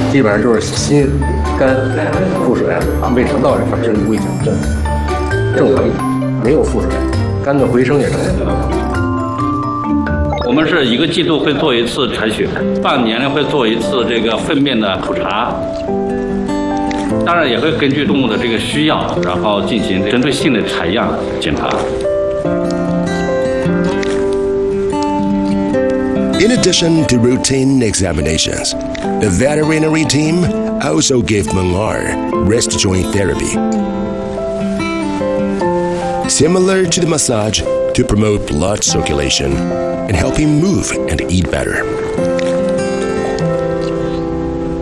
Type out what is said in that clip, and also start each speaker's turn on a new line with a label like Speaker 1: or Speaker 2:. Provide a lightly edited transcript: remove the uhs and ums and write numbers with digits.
Speaker 1: 基本上就是心、肝、腹水、胃肠道这块是胃正常，没有腹水，肝的回升也正常。
Speaker 2: 我们是1个季度会做一次采血，半年会做一次这个粪便的普查，当然也会根据动物的这个需要，然后进行针对性的采样检查。
Speaker 3: In addition to routine examinations, the veterinary team also gave Mangar wrist joint therapy, similar to the massage, to promote blood circulation and help him move and eat better.